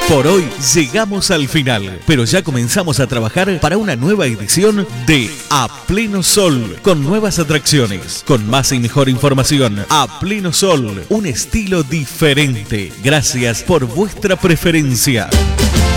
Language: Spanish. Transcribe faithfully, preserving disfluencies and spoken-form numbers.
Por hoy llegamos al final, pero ya comenzamos a trabajar para una nueva edición de A Pleno Sol, con nuevas atracciones, con más y mejor información. A Pleno Sol, un estilo diferente. Gracias por vuestra preferencia.